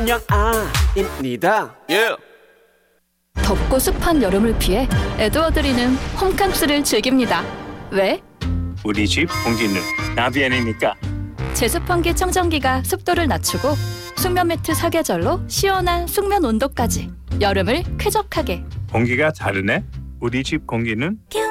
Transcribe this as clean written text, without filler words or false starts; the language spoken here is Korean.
안녕입니다. 덥고 습한 여름을 피해 에드워드리는 홈캉스를 즐깁니다. 왜? 우리 집 공기는 나비엔이니까. 제습환기 청정기가 습도를 낮추고 숙면 매트 사계절로 시원한 숙면 온도까지 여름을 쾌적하게. 공기가 다르네. 우리 집 공기는